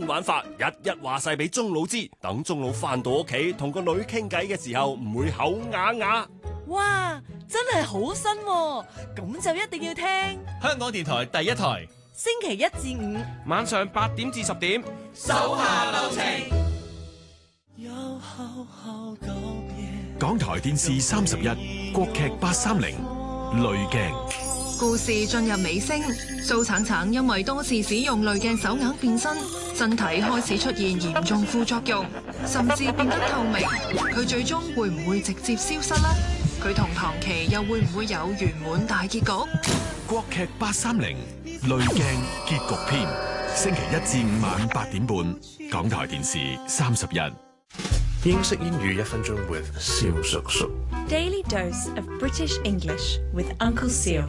新玩法，日日話晒俾鐘佬知，等鐘佬翻到屋企同個女傾偈嘅時候唔會口啞啞。 哇，真係好新喎，咁就一定要聽香港電台第一台， 星期一至五晚上8點至10點， 手下留情。 港台電視31國劇830濾鏡。 故事進入尾聲，蘇橙橙因為多次使用濾鏡手鐲變身，身體開始出現嚴重副作用，甚至變得透明。佢最終會唔會直接消失呢？佢同唐琪又會唔會有圓滿大結局？ 國劇830濾鏡結局篇，星期一至五晚8點半，港台電視31。 英式英語1分鐘 with 蕭叔叔。 Daily dose of British English with Uncle Seal.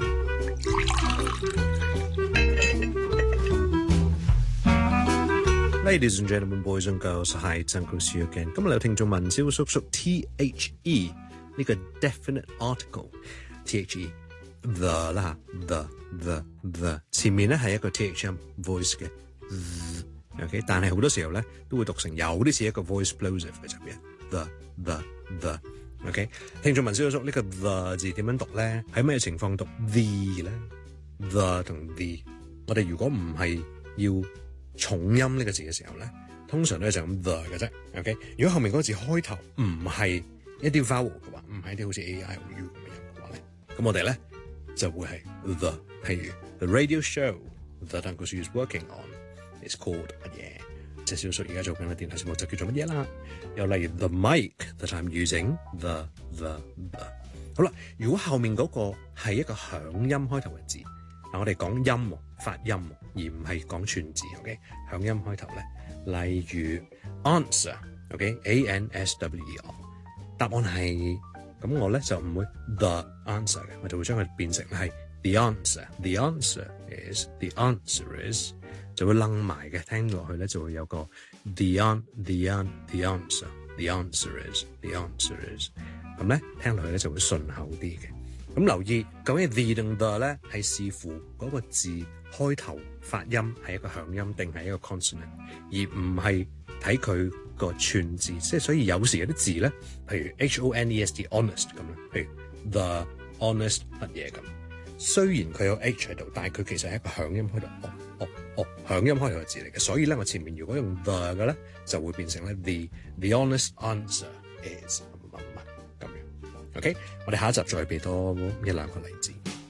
Ladies and gentlemen, boys and girls, hi, it's Uncle Seal again. 今日有聽眾問蕭叔叔 THE 呢個 definite article THE the 啦 the 前面咧係一個 THM voice 嘅 OK， 但係好多時候咧都會讀成有啲似一個 voice plosive 嘅入邊 the OK， 聽眾問蕭叔叔呢個 the 字點樣讀咧？喺咩情況讀 the 咧 ？the 同 the， 我哋如果唔係要重音呢個字嘅時候咧，通常咧就咁 the 嘅啫。OK， 如果後面嗰個字開頭唔係一啲 vowel 嘅話，唔係啲好似 A I O U 咁嘅音嘅話咧，咁我哋咧就會係 the。譬如 the radio show that Uncle Sue is working on is called 乜嘢？即係小叔而家做緊嘅電台節目就叫做乜嘢啦？又例如 the mic that I'm using the。好啦，如果後面嗰個係一個響音開頭嘅字，嗱我哋講音發音，而唔係講串字 ，OK？ 響音開頭咧，例如 answer，OK？answer，答案係咁，我咧就唔會 the answer 嘅，我就會將佢變成係 the answer。the answer is 就會楞埋嘅，聽落去咧就會有個 the answer。the answer is 咁咧聽落去咧就會順口啲嘅。咁留意究竟 the 定 the 咧係視乎嗰個字開頭發音係一個響音定係一個 consonant， 而唔係睇佢個串字。即係所以有時有啲字咧，譬如 honest honest 咁啦，譬如 the honest 乜嘢咁。雖然佢有 h 喺度，但係佢其實係一個響音開頭，響音開頭嘅字嚟嘅。所以咧，我前面如果用 the 嘅咧，就會變成咧 the honest answer is 乜咁樣。OK， 我哋下一集再俾多一兩個例子。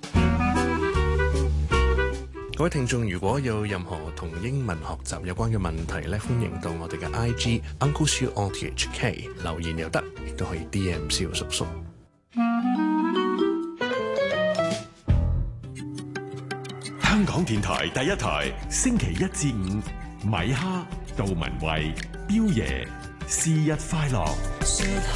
各位聽眾，如果有任何同英文學習有關嘅問題咧，歡迎到我哋嘅 IG Uncle Sue RTHK 留言又得，亦都可以 DM 蕭叔叔。 香港電台第一台，星期一至五，米哈、杜文慧、彪爺，是日快樂。